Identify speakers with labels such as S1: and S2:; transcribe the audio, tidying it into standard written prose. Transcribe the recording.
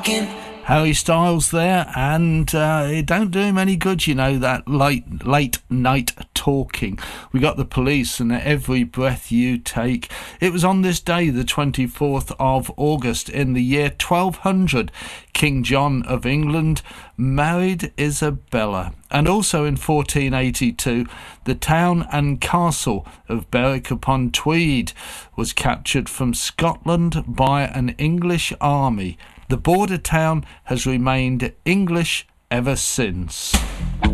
S1: talking.
S2: Harry Styles there, and it don't do him any good, you know, that late night talking. We got the Police and Every Breath You Take. It was on this day, the 24th of August in the year 1200, King John of England married Isabella. And also in 1482, the town and castle of Berwick-upon-Tweed was captured from Scotland by an English army. The border town has remained English ever since.